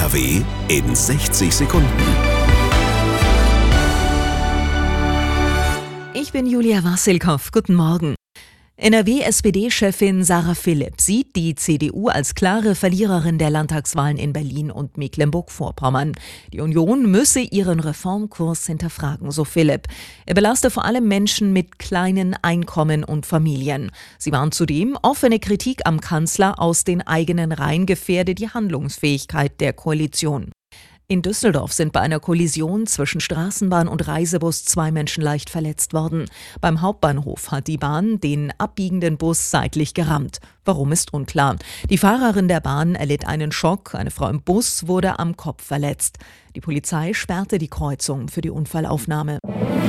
NRW in 60 Sekunden. Ich bin Julia Wassilkow. Guten Morgen. NRW-SPD-Chefin Sarah Philipp sieht die CDU als klare Verliererin der Landtagswahlen in Berlin und Mecklenburg-Vorpommern. Die Union müsse ihren Reformkurs hinterfragen, so Philipp. Er belaste vor allem Menschen mit kleinen Einkommen und Familien. Sie warnt zudem, offene Kritik am Kanzler aus den eigenen Reihen gefährde die Handlungsfähigkeit der Koalition. In Düsseldorf sind bei einer Kollision zwischen Straßenbahn und Reisebus 2 Menschen leicht verletzt worden. Beim Hauptbahnhof hat die Bahn den abbiegenden Bus seitlich gerammt. Warum ist unklar. Die Fahrerin der Bahn erlitt einen Schock, eine Frau im Bus wurde am Kopf verletzt. Die Polizei sperrte die Kreuzung für die Unfallaufnahme.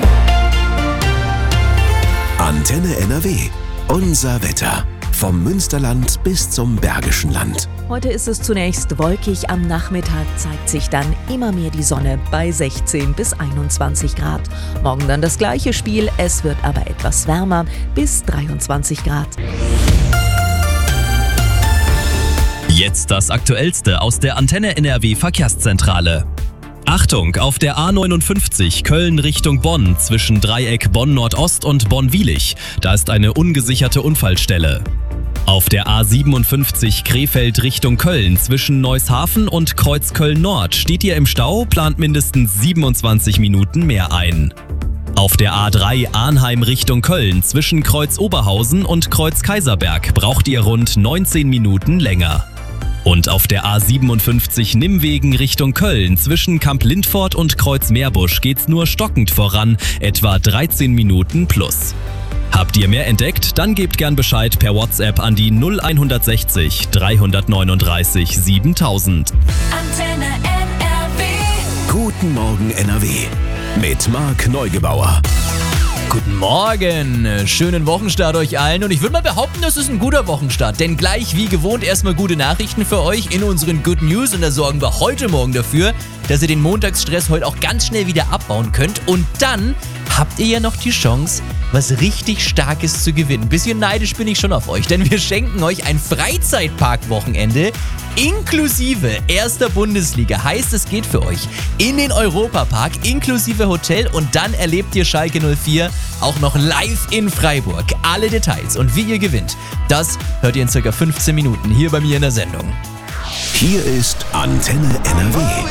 Antenne NRW. Unser Wetter. Vom Münsterland bis zum Bergischen Land. Heute ist es zunächst wolkig, am Nachmittag zeigt sich dann immer mehr die Sonne bei 16 bis 21 Grad. Morgen dann das gleiche Spiel, es wird aber etwas wärmer, bis 23 Grad. Jetzt das Aktuellste aus der Antenne NRW Verkehrszentrale. Achtung, auf der A59 Köln Richtung Bonn zwischen Dreieck Bonn-Nordost und Bonn-Wielich. Da ist eine ungesicherte Unfallstelle. Auf der A57 Krefeld Richtung Köln zwischen Neushafen und Kreuz Köln-Nord steht ihr im Stau, plant mindestens 27 Minuten mehr ein. Auf der A3 Arnheim Richtung Köln zwischen Kreuz Oberhausen und Kreuz Kaiserberg braucht ihr rund 19 Minuten länger. Und auf der A57 Nimwegen Richtung Köln zwischen Kamp Lindfort und Kreuz Meerbusch geht's nur stockend voran, etwa 13 Minuten plus. Habt ihr mehr entdeckt? Dann gebt gern Bescheid per WhatsApp an die 0160 339 7000. Antenne NRW. Guten Morgen NRW. Mit Marc Neugebauer. Guten Morgen, schönen Wochenstart euch allen und ich würde mal behaupten, das ist ein guter Wochenstart, denn gleich wie gewohnt erstmal gute Nachrichten für euch in unseren Good News und da sorgen wir heute Morgen dafür, dass ihr den Montagsstress heute auch ganz schnell wieder abbauen könnt und dann habt ihr ja noch die Chance, was richtig Starkes zu gewinnen. Ein bisschen neidisch bin ich schon auf euch, denn wir schenken euch ein Freizeitpark-Wochenende inklusive erster Bundesliga. Heißt, es geht für euch in den Europapark inklusive Hotel und dann erlebt ihr Schalke 04 auch noch live in Freiburg. Alle Details und wie ihr gewinnt, das hört ihr in ca. 15 Minuten hier bei mir in der Sendung. Hier ist Antenne NRW.